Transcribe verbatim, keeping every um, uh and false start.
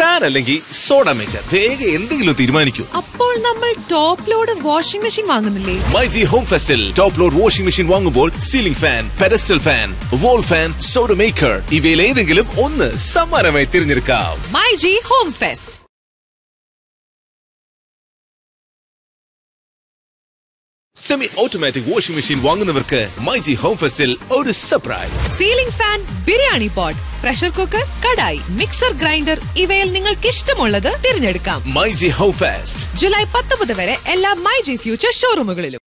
Fan അല്ലെങ്കിൽ soda maker, വേഗം എന്തെങ്കിലും തീരുമാനിക്കൂ. അപ്പോൾ നമ്മൾ top load washing machine വാങ്ങുന്നില്ലേ? MyG home ഫെസ്റ്റിൽ top load washing machine വാങ്ങുമ്പോൾ ceiling fan, pedestal fan, wall fan, soda maker ഇവയിൽ ഏതെങ്കിലും ഒന്ന് സമ്മാനമായി തിരഞ്ഞെടുക്കാം. MyG home fest. Semi automatic washing machine വാങ്ങുന്നവർക്ക് myG home ഫെസ്റ്റിൽ ഒരു surprise. Ceiling fan, biryani pot, pressure cooker, kadai, mixer grinder ഇവയിൽ നിങ്ങൾക്ക് ഇഷ്ടമുള്ളത് തിരഞ്ഞെടുക്കാം. മൈജി ഹോം ഫെസ്റ്റ് ജൂലൈ പത്തൊമ്പത് വരെ എല്ലാ മൈജി ഫ്യൂച്ചർ ഷോറൂമുകളിലും.